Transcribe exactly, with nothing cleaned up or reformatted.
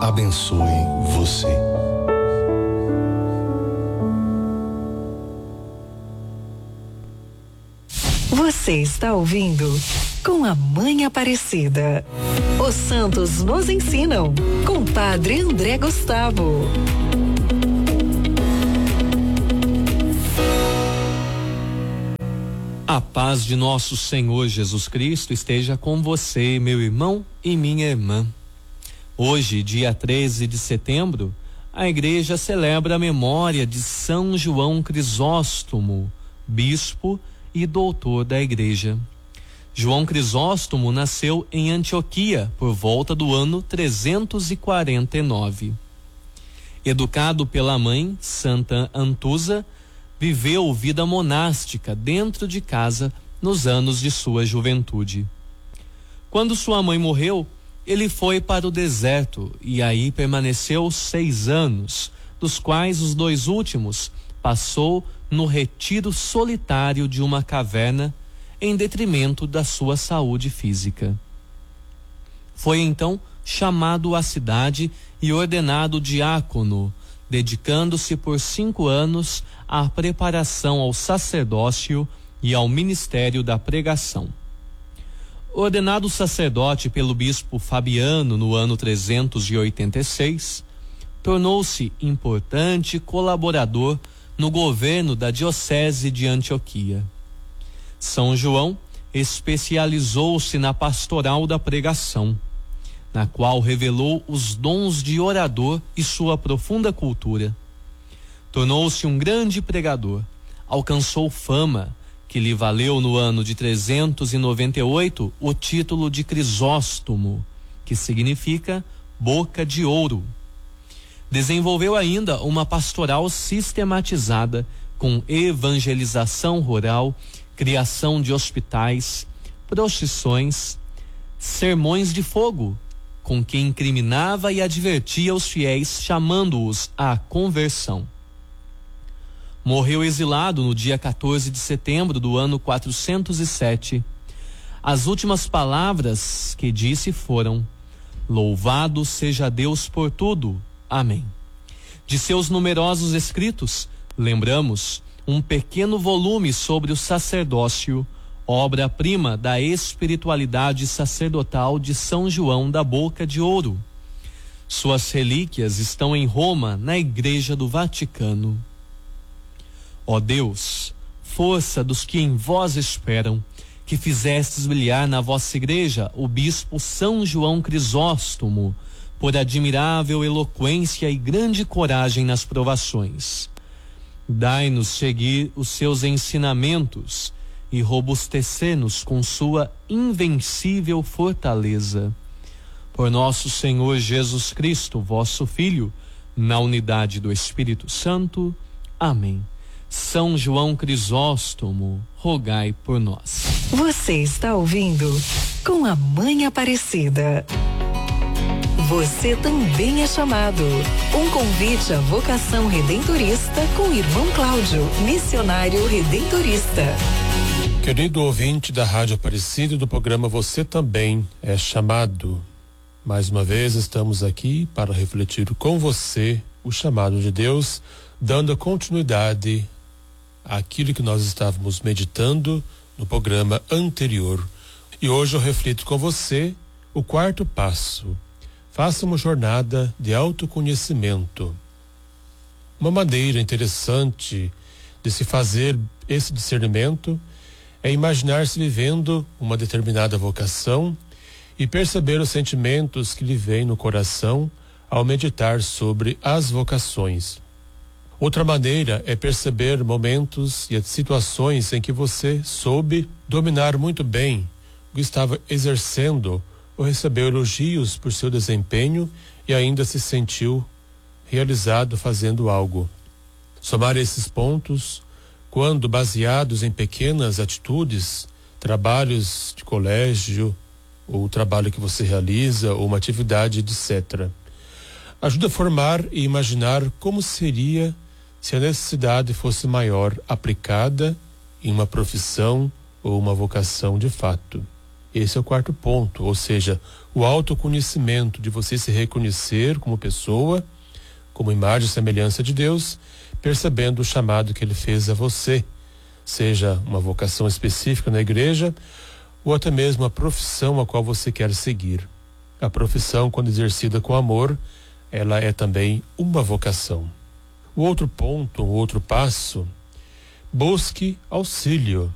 abençoe você. Você está ouvindo Com a Mãe Aparecida. Os santos nos ensinam, com Padre André Gustavo. A paz de nosso Senhor Jesus Cristo esteja com você, meu irmão e minha irmã. Hoje, dia treze de setembro, a igreja celebra a memória de São João Crisóstomo, bispo e doutor da igreja. João Crisóstomo nasceu em Antioquia por volta do ano trezentos e quarenta e nove. Educado pela mãe, Santa Antusa, viveu vida monástica dentro de casa nos anos de sua juventude. Quando sua mãe morreu, ele foi para o deserto e aí permaneceu seis anos, dos quais os dois últimos passou no retiro solitário de uma caverna, em detrimento da sua saúde física. Foi então chamado à cidade e ordenado diácono, dedicando-se por cinco anos à preparação ao sacerdócio e ao ministério da pregação. Ordenado sacerdote pelo bispo Fabiano no ano trezentos e oitenta e seis, tornou-se importante colaborador no governo da diocese de Antioquia. São João especializou-se na pastoral da pregação, na qual revelou os dons de orador e sua profunda cultura. Tornou-se um grande pregador, alcançou fama, que lhe valeu no ano de trezentos e noventa e oito o título de Crisóstomo, que significa boca de ouro. Desenvolveu ainda uma pastoral sistematizada com evangelização rural, criação de hospitais, procissões, sermões de fogo, com que incriminava e advertia os fiéis, chamando-os à conversão. Morreu exilado no dia quatorze de setembro do ano quatrocentos e sete. As últimas palavras que disse foram: Louvado seja Deus por tudo. Amém. De seus numerosos escritos, lembramos um pequeno volume sobre o sacerdócio, obra-prima da espiritualidade sacerdotal de São João da Boca de Ouro. Suas relíquias estão em Roma, na Igreja do Vaticano. Ó Deus, força dos que em vós esperam, que fizestes brilhar na vossa igreja o bispo São João Crisóstomo, por admirável eloquência e grande coragem nas provações. Dai-nos seguir os seus ensinamentos e robustecer-nos com sua invencível fortaleza. Por nosso Senhor Jesus Cristo, vosso Filho, na unidade do Espírito Santo. Amém. São João Crisóstomo, rogai por nós. Você está ouvindo Com a Mãe Aparecida. Você também é chamado. Um convite à vocação redentorista com o irmão Cláudio, missionário redentorista. Querido ouvinte da Rádio Aparecida e do programa Você Também é Chamado. Mais uma vez estamos aqui para refletir com você o chamado de Deus, dando continuidade àquilo que nós estávamos meditando no programa anterior. E hoje eu reflito com você o quarto passo. Faça uma jornada de autoconhecimento. Uma maneira interessante de se fazer esse discernimento é imaginar-se vivendo uma determinada vocação e perceber os sentimentos que lhe vêm no coração ao meditar sobre as vocações. Outra maneira é perceber momentos e situações em que você soube dominar muito bem o que estava exercendo ou recebeu elogios por seu desempenho e ainda se sentiu realizado fazendo algo. Somar esses pontos, quando baseados em pequenas atitudes, trabalhos de colégio, ou o trabalho que você realiza, ou uma atividade, etcétera, ajuda a formar e imaginar como seria se a necessidade fosse maior aplicada em uma profissão ou uma vocação de fato. Esse é o quarto ponto, ou seja, o autoconhecimento, de você se reconhecer como pessoa, como imagem e semelhança de Deus, percebendo o chamado que Ele fez a você, seja uma vocação específica na igreja ou até mesmo a profissão a qual você quer seguir. A profissão, quando exercida com amor, ela é também uma vocação. O outro ponto, o outro passo, busque auxílio.